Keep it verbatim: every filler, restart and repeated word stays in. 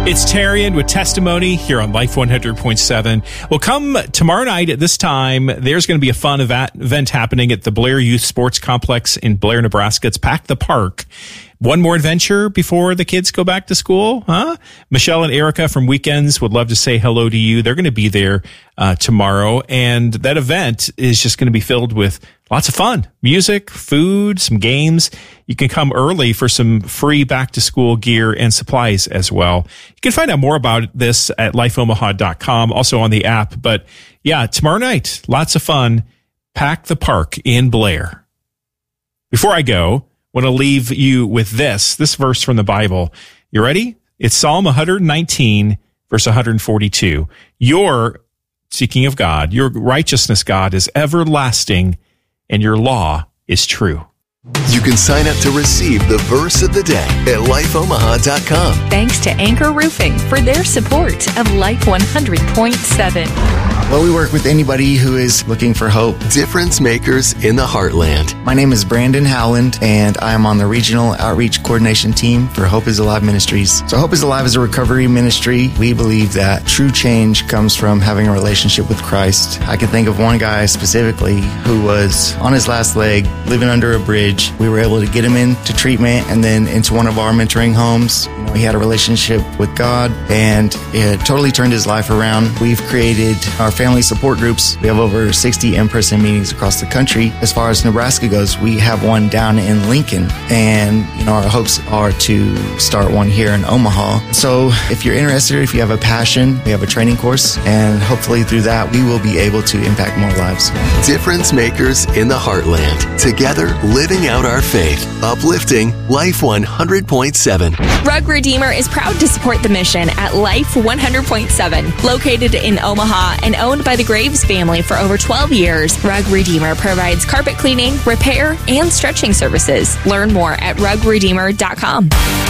It's Tarian with Testimony here on Life one hundred point seven. Well, come tomorrow night at this time, there's going to be a fun event happening at the Blair Youth Sports Complex in Blair, Nebraska. It's Pack the Park. One more adventure before the kids go back to school, huh? Michelle and Erica from Weekends would love to say hello to you. They're going to be there uh, tomorrow, and that event is just going to be filled with lots of fun, music, food, some games. You can come early for some free back-to-school gear and supplies as well. You can find out more about this at life omaha dot com, also on the app. But yeah, tomorrow night, lots of fun. Pack the Park in Blair. Before I go, I want to leave you with this, this verse from the Bible. You ready? It's Psalm one nineteen, verse one forty-two. Your, speaking of God, your righteousness, God, is everlasting, and your law is true. You can sign up to receive the verse of the day at life omaha dot com. Thanks to Anchor Roofing for their support of Life one hundred point seven. Well, we work with anybody who is looking for hope. Difference makers in the heartland. My name is Brandon Howland, and I am on the Regional Outreach Coordination Team for Hope is Alive Ministries. So Hope is Alive is a recovery ministry. We believe that true change comes from having a relationship with Christ. I can think of one guy specifically who was on his last leg, living under a bridge. We were able to get him into treatment and then into one of our mentoring homes. You know, he had a relationship with God, and it totally turned his life around. We've created our family support groups. We have over sixty in-person meetings across the country. As far as Nebraska goes, we have one down in Lincoln, and you know our hopes are to start one here in Omaha. So if you're interested, if you have a passion, we have a training course, and hopefully through that we will be able to impact more lives. Difference makers in the heartland. Together, living out our faith. Uplifting Life one hundred point seven. Rug Redeemer is proud to support the mission at Life one hundred point seven. Located in Omaha and owned by the Graves family for over twelve years, Rug Redeemer provides carpet cleaning, repair, and stretching services. Learn more at rug redeemer dot com.